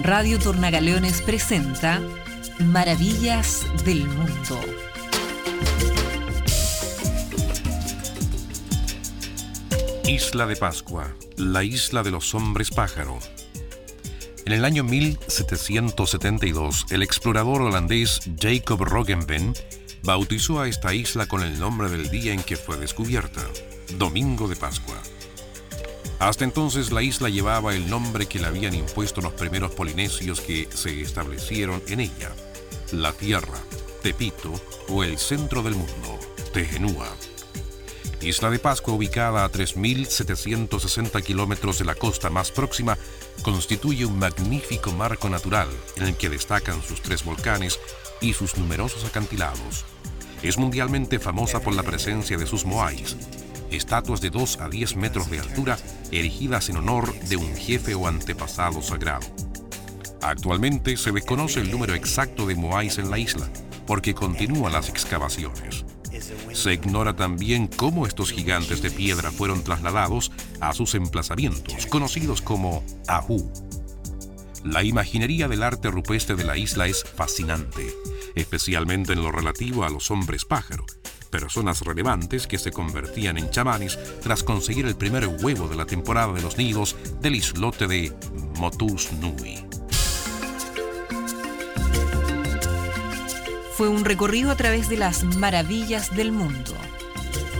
Radio Tornagaleones presenta Maravillas del Mundo. Isla de Pascua, la isla de los hombres pájaro. En el año 1772, el explorador holandés Jacob Roggeveen bautizó a esta isla con el nombre del día en que fue descubierta, Domingo de Pascua. Hasta entonces la isla llevaba el nombre que le habían impuesto los primeros polinesios que se establecieron en ella: la Tierra, Tepito o el centro del mundo, Tehenua. Isla de Pascua, ubicada a 3.760 kilómetros de la costa más próxima, constituye un magnífico marco natural en el que destacan sus 3 volcanes y sus numerosos acantilados. Es mundialmente famosa por la presencia de sus moais, estatuas de 2 a 10 metros de altura erigidas en honor de un jefe o antepasado sagrado. Actualmente se desconoce el número exacto de moais en la isla, porque continúan las excavaciones. Se ignora también cómo estos gigantes de piedra fueron trasladados a sus emplazamientos, conocidos como ahu. La imaginería del arte rupestre de la isla es fascinante, especialmente en lo relativo a los hombres pájaro, personas relevantes que se convertían en chamanes tras conseguir el primer huevo de la temporada de los nidos del islote de Motus Nui. Fue un recorrido a través de las maravillas del mundo.